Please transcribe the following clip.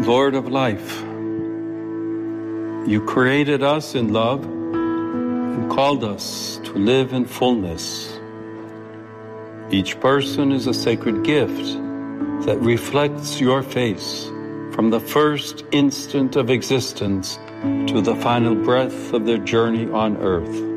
Lord of life, you created us in love and called us to live in fullness. Each person is a sacred gift that reflects your face from the first instant of existence to the final breath of their journey on earth.